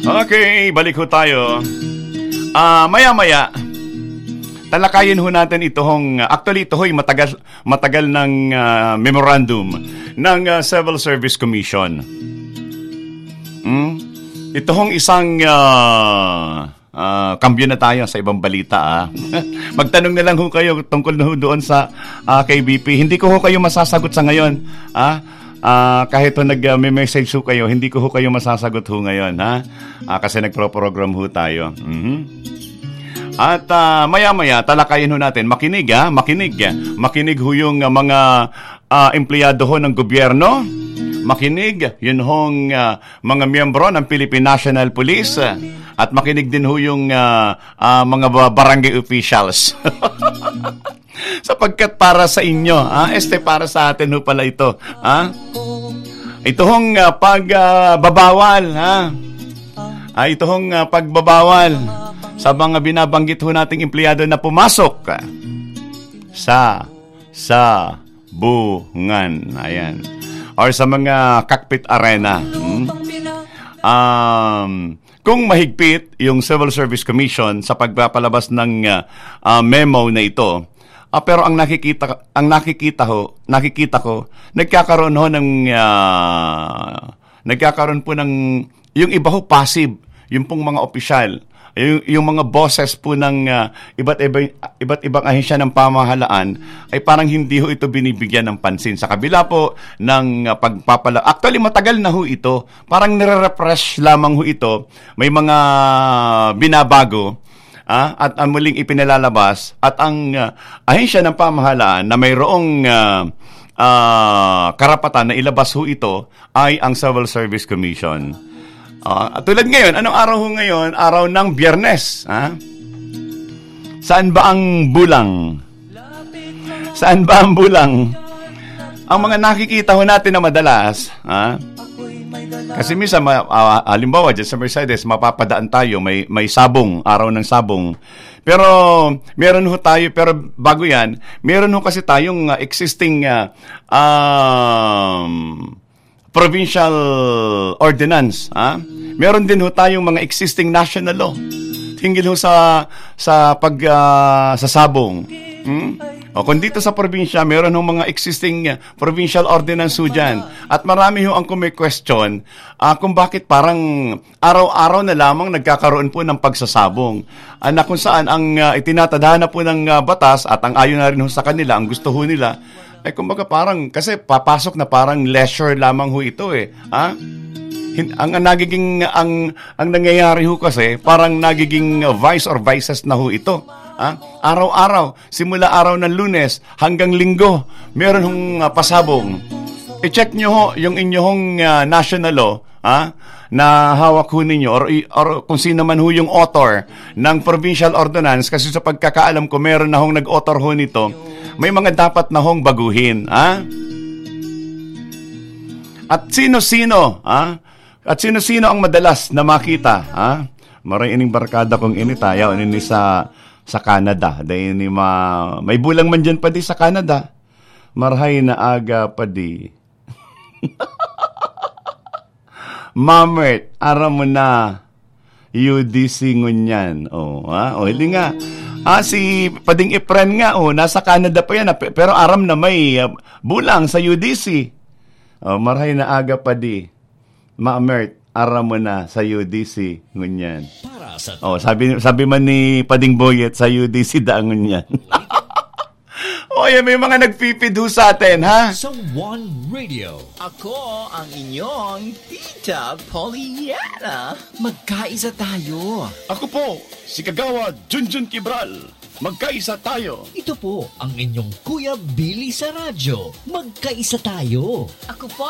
Okay, balik ho tayo. Maya-maya, talakayin ho natin actually ito ho'y matagal ng memorandum ng Civil Service Commission. Ito hong isang kambyo na tayo sa ibang balita. Magtanong na lang ho kayo tungkol na ho doon sa KBP. Hindi ko ho kayo masasagot sa ngayon. Kahit may message ho kayo, hindi ko ho kayo masasagot ho ngayon. Kasi nagpro-program ho tayo. At maya-maya, talakayin ho natin. Makinig ho yung mga empleyado ho ng gobyerno. Makinig, yun hong mga miyembro ng Philippine National Police. At makinig din ho yung mga barangay officials. Sapagkat para sa inyo, para sa atin ho pala ito. Ito hong pagbabawal, ito hong pagbabawal sa mga binabanggit ho nating empleyado na pumasok sa bungan. Ayan. Or sa mga cockpit arena. Kung mahigpit yung Civil Service Commission sa pagpapalabas ng memo na ito, pero ang nakikita ko, nagkakaroon po ng yung iba ho passive, yung pong mga opisyal, yung mga bosses po ng iba't ibang ahensya ng pamahalaan ay parang hindi ho ito binibigyan ng pansin. Sa kabila po ng actually matagal na ho ito, parang nire-refresh lamang ho ito, may mga binabago at muling ipinalalabas at ang ahensya ng pamahalaan na mayroong karapatan na ilabas ho ito ay ang Civil Service Commission. Tulad ngayon, anong araw ho ngayon? Araw ng Biyernes. Saan ba ang bulang? Saan ba ang bulang? Ang mga nakikita ho natin na madalas, kasi minsan, halimbawa, dyan sa Mercedes, mapapadaan tayo, may sabong, araw ng sabong. Pero, meron ho tayo, pero bago yan, meron ho kasi tayong existing provincial ordinance. Meron din ho tayong mga existing national law. Hinggil ho sa sabong. Kung dito sa probinsya, meron ho mga existing provincial ordinance ho dyan. At marami ho ang question kung bakit parang araw-araw na lamang nagkakaroon po ng pagsasabong. Na kung saan ang itinatadhana po ng batas at ang ayon na rin ho sa kanila, ang gusto ho nila, ay kumbaga parang, kasi papasok na parang leisure lamang ho ito Ang nangyayari ho kasi, parang nagiging vice or vices na ho ito. Araw-araw, simula araw ng Lunes hanggang Linggo, meron hong pasabong. I-check nyo ho yung inyong national law, na hawak ho ninyo or kung sino man ho yung author ng provincial ordinance, kasi sa pagkakaalam ko meron na hong nag-author ho nito, may mga dapat na hong baguhin. At sino-sino ang madalas na makita? Maray ining barkada kong initayaw ini sa Canada. Dahil may bulang man dyan pa di sa Canada. Marhay na aga pa di. Mamert, aram mo na UDC ngunyan. Hindi nga. Si Pading Ipren nga, nasa Canada pa yan. Pero aram na may bulang sa UDC. Marhay na aga pa di. Mamert, aram mo na sa UDC ngunyan. Sabi man ni Pading Boyet sa UDC daangon yan. May mga nagpipid ho sa atin, Sa One Radio. Ako ang inyong Tita Poliana. Magkaisa tayo. Ako po, si Kagawa Junjun Kibral. Magkaisa tayo. Ito po ang inyong Kuya Billy sa radyo. Magkaisa tayo. Ako po